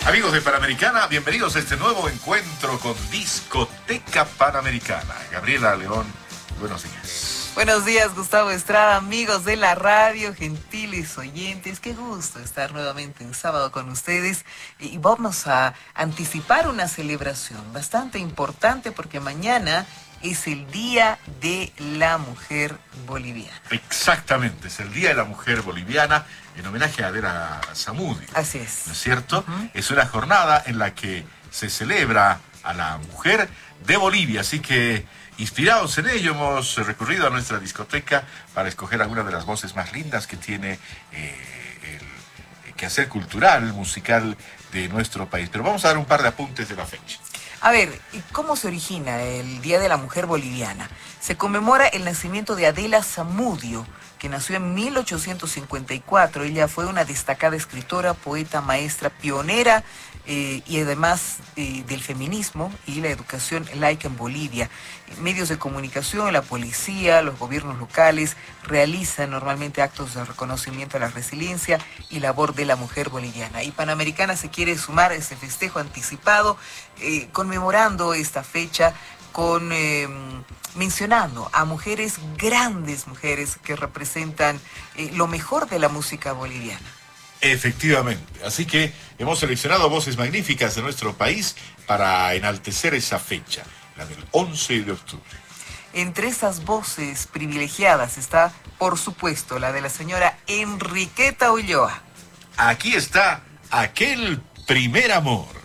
Amigos de Panamericana, bienvenidos a este nuevo encuentro con Discoteca Panamericana. Gabriela León, buenos días. Buenos días, Gustavo Estrada, amigos de la radio, gentiles oyentes. Qué gusto estar nuevamente en sábado con ustedes. Y vamos a anticipar una celebración bastante importante porque mañana es el Día de la Mujer Boliviana. Exactamente, es el Día de la Mujer Boliviana en homenaje a Adela Zamudio. Así es. ¿No es cierto? Es una jornada en la que se celebra a la mujer de Bolivia, así que inspirados en ello hemos recurrido a nuestra discoteca para escoger algunas de las voces más lindas que tiene el quehacer cultural, musical de nuestro país. Pero vamos a dar un par de apuntes de la fecha. A ver, ¿cómo se origina el Día de la Mujer Boliviana? Se conmemora el nacimiento de Adela Zamudio, que nació en 1854. Ella fue una destacada escritora, poeta, maestra, pionera y además del feminismo y la educación laica en Bolivia. Medios de comunicación, la policía, los gobiernos locales realizan normalmente actos de reconocimiento a la resiliencia y labor de la mujer boliviana. Y Panamericana se quiere sumar a ese festejo anticipado, conmemorando esta fecha con mencionando a mujeres, grandes mujeres que representan lo mejor de la música boliviana. Efectivamente, así que hemos seleccionado voces magníficas de nuestro país para enaltecer esa fecha, la del 11 de octubre. Entre esas voces privilegiadas está, por supuesto, la de la señora Enriqueta Ulloa. Aquí está Aquel Primer Amor.